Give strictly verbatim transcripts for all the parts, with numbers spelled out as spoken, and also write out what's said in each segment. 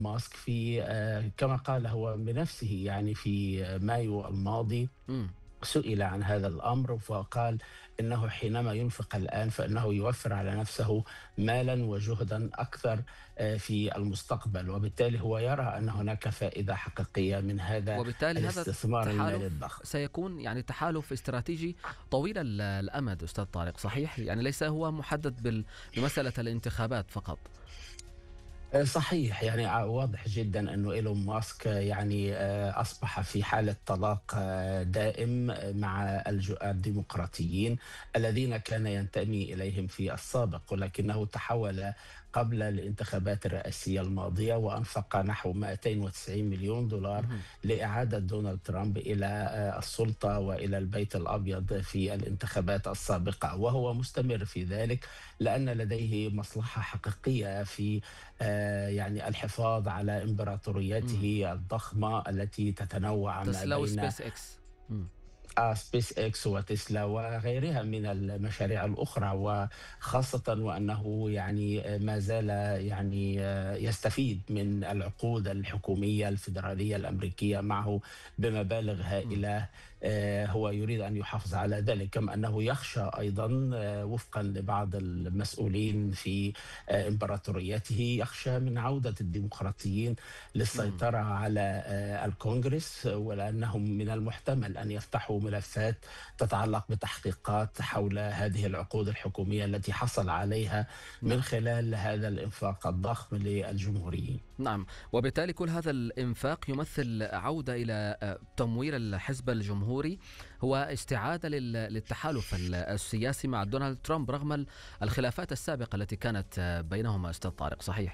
ماسك في آه، كما قال هو بنفسه يعني في مايو الماضي. إمم. سئل عن هذا الأمر فقال إنه حينما ينفق الآن فإنه يوفر على نفسه مالا وجهدا أكثر آه، في المستقبل، وبالتالي هو يرى أن هناك فائدة حقيقية من هذا وبالتالي هذا الاستثمار المالي التحالف الضخم. سيكون يعني تحالف استراتيجي طويل ال الأمد أستاذ طارق، صحيح؟ يعني ليس هو محدد بال بمسألة الانتخابات فقط. آه، صحيح، يعني ع- واضح جدا أنه إيلون ماسك آه، يعني آه، أصبح في حالة طلاق آه، دائم آه، مع الج- الديمقراطيين الذين كان ينتمي إليهم في السابق، ولكنه تحول قبل الانتخابات الرئاسية الماضية وأنفق نحو مئتين وتسعين مليون دولار اهم. لإعادة دونالد ترامب إلى آه، السلطة وإلى البيت الأبيض في الانتخابات السابقة، وهو مستمر في ذلك لأن لديه مصلحة حقيقية في آه، يعني الحفاظ على إمم. إمبراطوريته الضخمة التي تتنوع ما تسلا بين وسبيس إكس. إمم. آه سبيس إكس وتسلا وغيرها من المشاريع الأخرى، وخاصة وأنه يعني آه، ما زال يعني آه، يستفيد من العقود الحكومية الفيدرالية الأمريكية معه بمبالغ إمم. هائلة. آه، هو يريد أن يحافظ على ذلك، كما أنه يخشى أيضا آه، وفقا لبعض المسؤولين في آه، إمبراطوريته، يخشى من عودة الديمقراطيين إمم. للسيطرة على آه، الكونغرس، ولأنهم من المحتمل أن يفتحوا ملفات تتعلق بتحقيقات حول هذه العقود الحكومية التي حصل عليها من نعم. خلال هذا الإنفاق الضخم للجمهوريين. نعم، وبالتالي كل هذا الإنفاق يمثل عودة إلى آآ تمويل الحزب الجمهوري، هو استعادة لل للتحالف ال السياسي مع دونالد ترامب رغم ال الخلافات السابقة التي كانت آه، بينهما أستاذ طارق، صحيح؟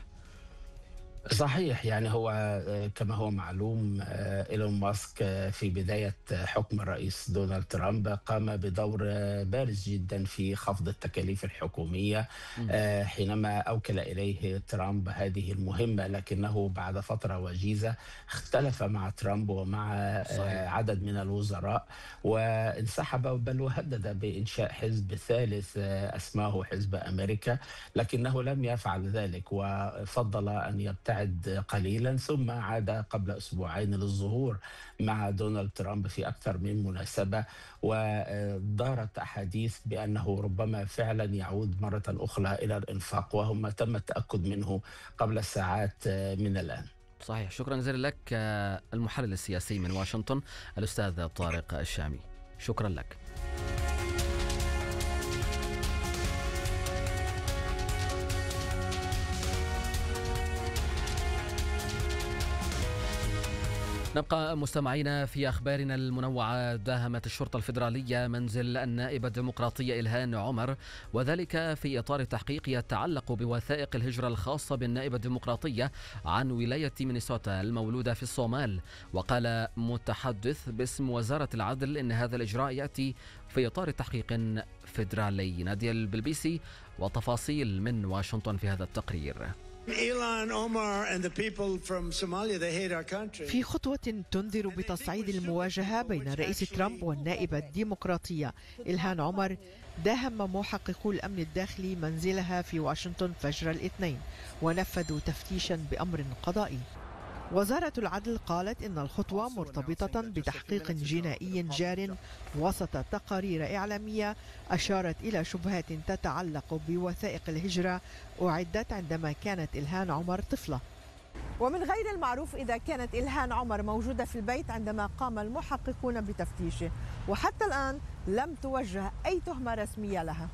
صحيح، يعني هو آه، كما هو معلوم آه، إيلون ماسك آه، في بداية آه، حكم الرئيس دونالد ترامب قام بدور آه، بارز جدا في خفض التكاليف الحكومية إمم. آه، حينما أوكل إليه ترامب هذه المهمة، لكنه بعد فترة وجيزة اختلف مع ترامب ومع آه، صحيح. عدد من الوزراء وانسحب، بل وهدد بإنشاء حزب ثالث آه، أسماه حزب أمريكا، لكنه لم يفعل ذلك وفضل أن يبتعد قليلا، ثم عاد قبل أسبوعين للظهور مع دونالد ترامب في أكثر من مناسبة، ودارت أحاديث بأنه ربما فعلا يعود مرة أخرى إلى الإنفاق، وهو ما تم التأكد منه قبل ساعات من الآن. صحيح، شكرًا جزيلًا لك آه، المحلل السياسي من واشنطن الأستاذ طارق الشامي، شكرًا لك. نبقى مستمعين في أخبارنا المنوعة. داهمت الشرطة الفيدرالية منزل النائبة الديمقراطية إلهام عمر، وذلك في إطار تحقيق يتعلق بوثائق الهجرة الخاصة بالنائبة الديمقراطية عن ولاية مينيسوتا المولودة في الصومال. وقال متحدث باسم وزارة العدل إن هذا الإجراء يأتي في إطار تحقيق فيدرالي. نادية البلبيسي وتفاصيل من واشنطن في هذا التقرير. في خطوة تنذر بتصعيد المواجهة بين الرئيس ترامب والنائبة الديمقراطية إلهام عمر، داهم محققو الأمن الداخلي منزلها في واشنطن فجر الاثنين ونفذوا تفتيشا بأمر قضائي. وزارة العدل قالت إن الخطوة مرتبطة بتحقيق جنائي جار وسط تقارير إعلامية أشارت إلى شبهات تتعلق بوثائق الهجرة أعدت عندما كانت إلهام عمر طفلة. ومن غير المعروف إذا كانت إلهام عمر موجودة في البيت عندما قام المحققون بتفتيشه، وحتى الآن لم توجه أي تهمة رسمية لها.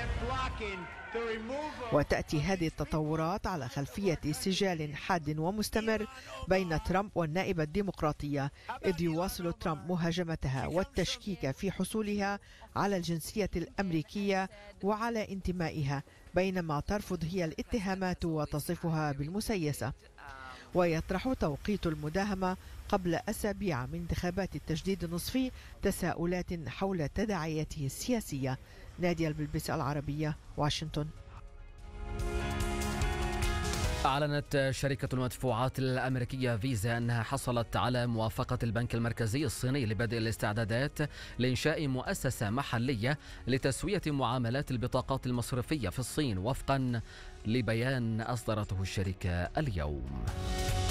وتأتي هذه التطورات على خلفية سجال حاد ومستمر بين ترامب والنائبة الديمقراطية، إذ يواصل ترامب مهاجمتها والتشكيك في حصولها على الجنسية الأمريكية وعلى انتمائها، بينما ترفض هي الاتهامات وتصفها بالمسيسة. ويطرح توقيت المداهمة قبل أسابيع من انتخابات التجديد النصفي تساؤلات حول تداعياته السياسية. نادية البلبيسي العربية، واشنطن. أعلنت شركة المدفوعات الأمريكية فيزا أنها حصلت على موافقة البنك المركزي الصيني لبدء الاستعدادات لإنشاء مؤسسة محلية لتسوية معاملات البطاقات المصرفية في الصين، وفقا لبيان أصدرته الشركة اليوم.